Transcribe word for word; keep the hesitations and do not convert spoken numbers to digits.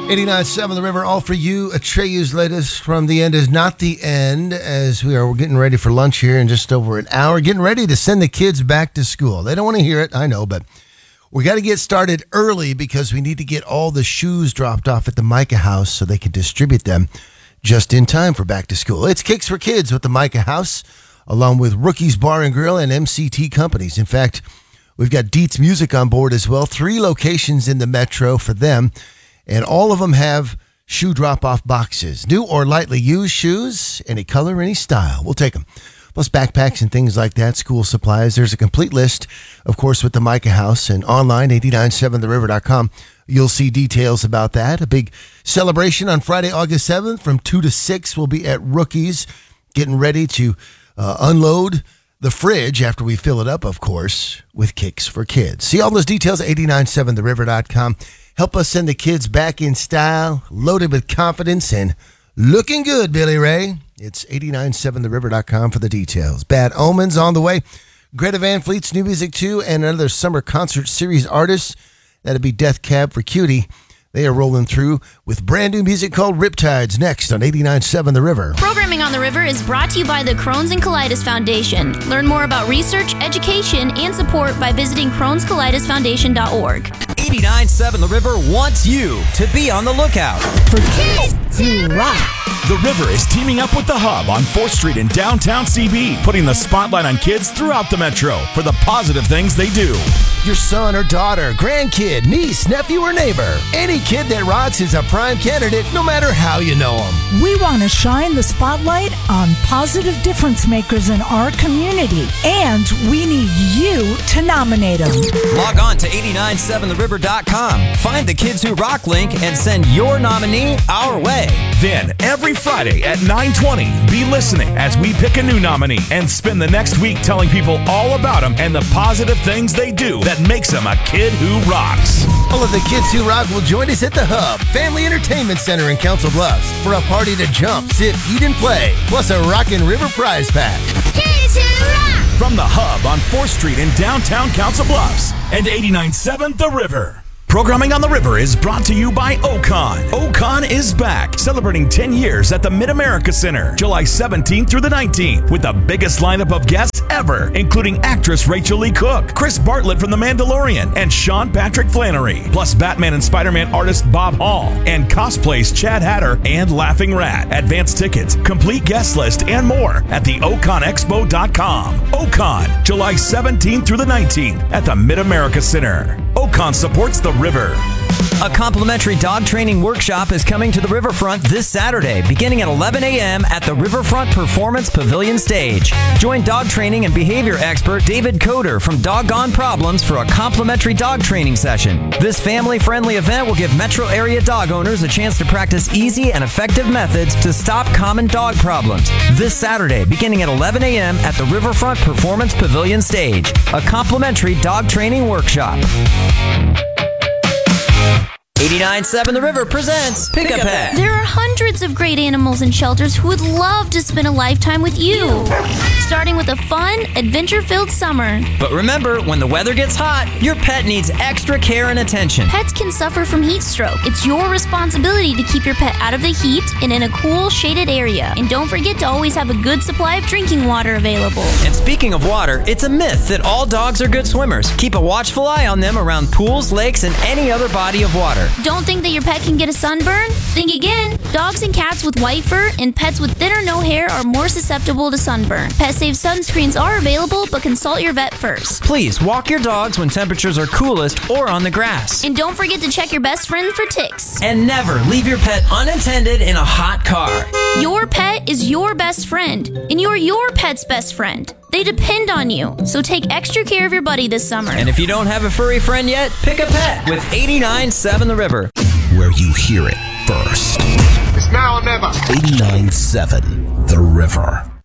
eighty-nine point seven The River, all for you. Atreyu's latest from The End Is Not the End, as we are getting ready for lunch here in just over an hour, getting ready to send the kids back to school. They don't want to hear it, I know, but we got to get started early because we need to get all the shoes dropped off at the Micah House so they can distribute them just in time for back to school. It's Kicks for Kids with the Micah House, along with Rookies Bar and Grill and M C T Companies. In fact, we've got Dietz Music on board as well. Three locations in the metro for them. And all of them have shoe drop-off boxes. New or lightly used shoes, any color, any style. We'll take them. Plus backpacks and things like that, school supplies. There's a complete list, of course, with the Micah House. And online, eight nine seven the river dot com, you'll see details about that. A big celebration on Friday, August seventh from two to six. We'll be at Rookies, getting ready to uh, unload the fridge after we fill it up, of course, with Kicks for Kids. See all those details at eight nine seven the river dot com. Help us send the kids back in style, loaded with confidence, and looking good, Billy Ray. It's eight nine seven the river dot com for the details. Bad Omens on the way. Greta Van Fleet's new music, too, and another summer concert series artist. That'd be Death Cab for Cutie. They are rolling through with brand new music called Riptides next on eight nine seven The River. Programming on the River is brought to you by the Crohn's and Colitis Foundation. Learn more about research, education, and support by visiting crohns colitis foundation dot org. eighty-nine point seven The River wants you to be on the lookout for kids who rock. The River is teaming up with The Hub on fourth street in downtown C B, putting the spotlight on kids throughout the metro for the positive things they do. Your son or daughter, grandkid, niece, nephew, or neighbor. Any kid that rocks is a prime candidate, no matter how you know them. We want to shine the spotlight on positive difference makers in our community, and we need you to nominate them. Log on to eight nine seven the river dot com. Find the Kids Who Rock link and send your nominee our way. Then, every Friday at nine twenty, be listening as we pick a new nominee and spend the next week telling people all about them and the positive things they do that makes them a kid who rocks. All of the Kids Who Rock will join us at the Hub Family Entertainment Center in Council Bluffs for a party to jump, sit, eat, and play, plus a Rockin' River prize pack. Kids Who Rock! From the Hub on fourth street in downtown Council Bluffs and eighty-nine point seven The River. Programming on the River is brought to you by Ocon. Ocon is back, celebrating ten years at the Mid-America Center, July seventeenth through the nineteenth, with the biggest lineup of guests ever, including actress Rachel Lee Cook, Chris Bartlett from The Mandalorian, and Sean Patrick Flannery, plus Batman and Spider-Man artist Bob Hall, and cosplays Chad Hatter and Laughing Rat. Advance tickets, complete guest list, and more at the ocon expo dot com. Ocon, July seventeenth through the nineteenth at the Mid-America Center. Ocon supports the River. A complimentary dog training workshop is coming to the Riverfront this Saturday, beginning at eleven a.m. at the Riverfront Performance Pavilion Stage. Join dog training and behavior expert David Coder from Doggone Problems for a complimentary dog training session. This family-friendly event will give metro area dog owners a chance to practice easy and effective methods to stop common dog problems. This Saturday, beginning at eleven a.m. at the Riverfront Performance Pavilion Stage. A complimentary dog training workshop. eighty-nine point seven The River presents Pick a Pet. There are hundreds of great animals in shelters who would love to spend a lifetime with you. Starting with a fun, adventure-filled summer. But remember, when the weather gets hot, your pet needs extra care and attention. Pets can suffer from heat stroke. It's your responsibility to keep your pet out of the heat and in a cool, shaded area. And don't forget to always have a good supply of drinking water available. And speaking of water, it's a myth that all dogs are good swimmers. Keep a watchful eye on them around pools, lakes, and any other body of water. Don't think that your pet can get a sunburn? Think again. Dogs and cats with white fur and pets with thin or no hair are more susceptible to sunburn. Pet-safe sunscreens are available, but consult your vet first. Please walk your dogs when temperatures are coolest or on the grass. And don't forget to check your best friend for ticks. And never leave your pet unattended in a hot car. Your pet is your best friend, and you're your pet's best friend. They depend on you, so take extra care of your buddy this summer. And if you don't have a furry friend yet, pick a pet with eighty-nine point seven The River. Where you hear it first. It's now or never. eighty-nine point seven The River.